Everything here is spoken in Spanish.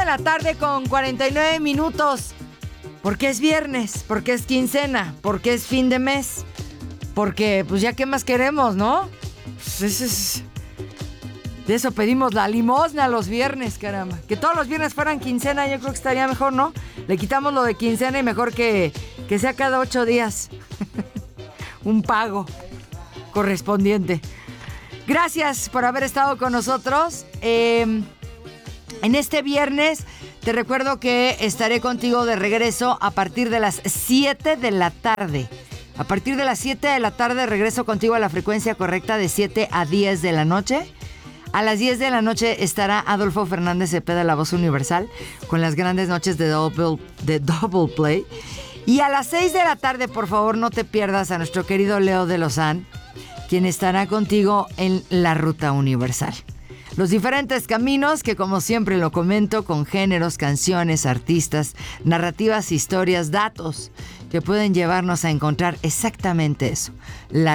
la tarde con 49 minutos. Porque es viernes, porque es quincena, porque es fin de mes. Porque, pues ya qué más queremos, ¿no? Pues de eso pedimos la limosna los viernes, caramba. Que todos los viernes fueran quincena, yo creo que estaría mejor, ¿no? Le quitamos lo de quincena y mejor que sea cada 8 días. Un pago correspondiente. Gracias por haber estado con nosotros. En este viernes te recuerdo que estaré contigo de regreso a partir de las 7 de la tarde. A partir de las 7 de la tarde regreso contigo a la frecuencia correcta de 7 a 10 de la noche. A las 10 de la noche estará Adolfo Fernández Cepeda, la voz universal, con las grandes noches de Double Play. Y a las 6 de la tarde, por favor, no te pierdas a nuestro querido Leo de Lozán, quien estará contigo en la Ruta Universal. Los diferentes caminos que, como siempre lo comento, con géneros, canciones, artistas, narrativas, historias, datos que pueden llevarnos a encontrar exactamente eso, la